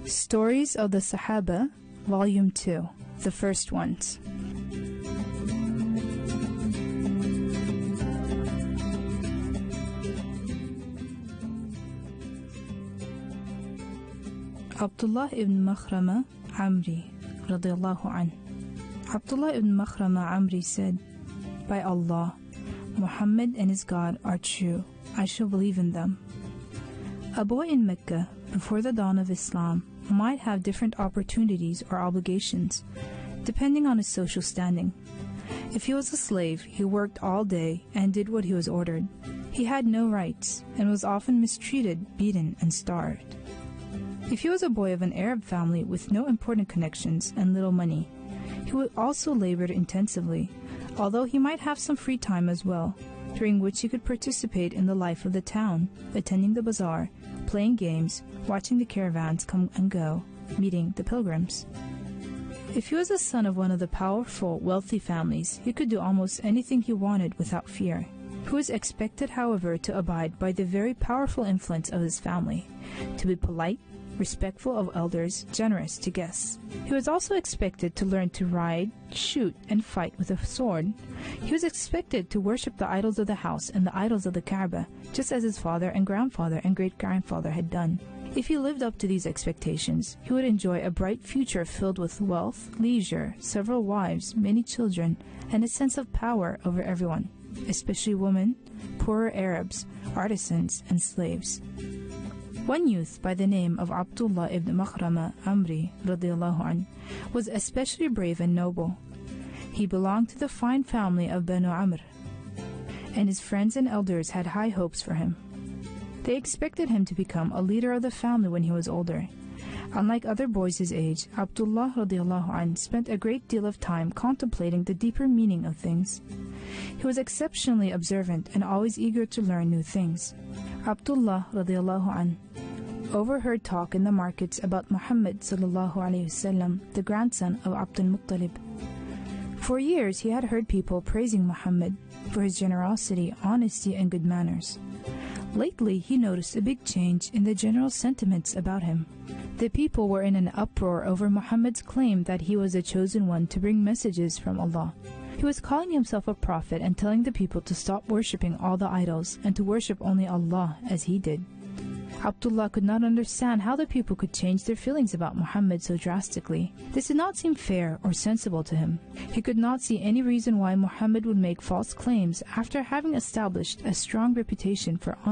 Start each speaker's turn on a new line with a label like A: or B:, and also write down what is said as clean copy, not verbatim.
A: Stories of the Sahaba, Volume 2, the first ones. Abdullah ibn Makhrama Amri radiyallahu anh. Abdullah ibn Makhrama Amri said, "By Allah, Muhammad and his God are true. I shall believe in them." A boy in Mecca, before the dawn of Islam, might have different opportunities or obligations, depending on his social standing. If he was a slave, he worked all day and did what he was ordered. He had no rights and was often mistreated, beaten, and starved. If he was a boy of an Arab family with no important connections and little money, he would also labor intensively, although he might have some free time as well, during which he could participate in the life of the town, attending the bazaar, playing games, watching the caravans come and go, meeting the pilgrims. If he was the son of one of the powerful, wealthy families, he could do almost anything he wanted without fear. He was expected, however, to abide by the very powerful influence of his family, to be polite, respectful of elders, generous to guests. He was also expected to learn to ride, shoot, and fight with a sword. He was expected to worship the idols of the house and the idols of the Kaaba, just as his father and grandfather and great-grandfather had done. If he lived up to these expectations, he would enjoy a bright future filled with wealth, leisure, several wives, many children, and a sense of power over everyone, especially women, poorer Arabs, artisans, and slaves. One youth by the name of Abdullah ibn Makhrama Amri radiyallahu anh was especially brave and noble. He belonged to the fine family of Banu Amr, and his friends and elders had high hopes for him. They expected him to become a leader of the family when he was older. Unlike other boys his age, Abdullah radiyallahu anh spent a great deal of time contemplating the deeper meaning of things. He was exceptionally observant and always eager to learn new things. Abdullah radiyallahu anh overheard talk in the markets about Muhammad sallallahu alayhi wasallam, the grandson of Abdul Muttalib. For years he had heard people praising Muhammad for his generosity, honesty, and good manners. Lately he noticed a big change in the general sentiments about him. The people were in an uproar over Muhammad's claim that he was the chosen one to bring messages from Allah. He was calling himself a prophet and telling the people to stop worshipping all the idols and to worship only Allah as he did. Abdullah could not understand how the people could change their feelings about Muhammad so drastically. This did not seem fair or sensible to him. He could not see any reason why Muhammad would make false claims after having established a strong reputation for honesty.